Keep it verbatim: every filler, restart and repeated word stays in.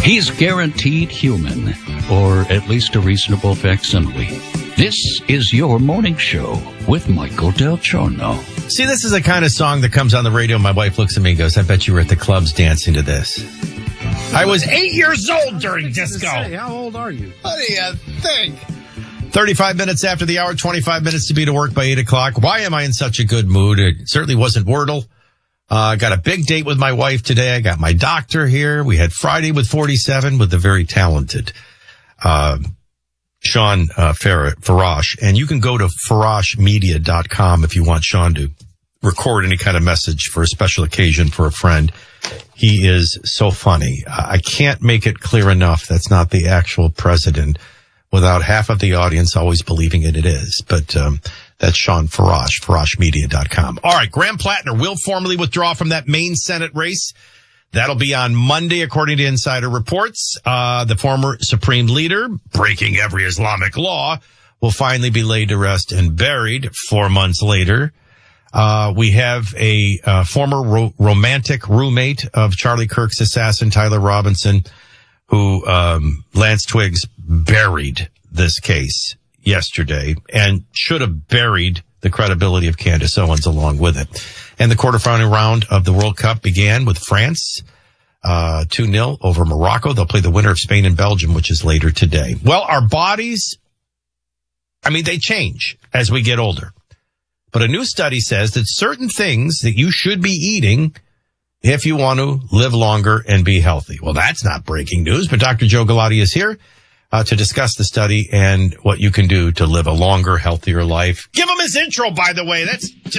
He's guaranteed human, or at least a reasonable facsimile. This is your morning show with Michael Del Giorno. See, this is the kind of song that comes on the radio. My wife looks at me and goes, I bet you were at the clubs dancing to this. I was eight years old during disco. Say, how old are you? What do you think? thirty-five minutes after the hour, twenty-five minutes to be to work by eight o'clock. Why am I in such a good mood? It certainly wasn't Wordle. I uh, got a big date with my wife today. I got my doctor here. We had Friday with forty-seven with the very talented uh, Sean uh, Farash. And you can go to farash media dot com if you want Sean to record any kind of message for a special occasion for a friend. He is so funny. I can't make it clear enough that's not the actual president without half of the audience always believing it, it is. But um, that's Sean Farash, farash media dot com. All right, Graham Plattner will formally withdraw from that Maine Senate race. That'll be on Monday, according to insider reports. Uh, the former Supreme Leader, breaking every Islamic law, will finally be laid to rest and buried four months later. Uh, we have a uh, former ro- romantic roommate of Charlie Kirk's assassin, Tyler Robinson, who um, Lance Twiggs buried this case yesterday and should have buried the credibility of Candace Owens along with it. And the quarterfinal round of the World Cup began with France, uh, two nil over Morocco. They'll play the winner of Spain and Belgium, which is later today. Well, our bodies, I mean, they change as we get older. But a new study says that certain things that you should be eating if you want to live longer and be healthy. Well, that's not breaking news, but Doctor Joe Galati is here uh, to discuss the study and what you can do to live a longer, healthier life. Give him his intro, by the way. That's just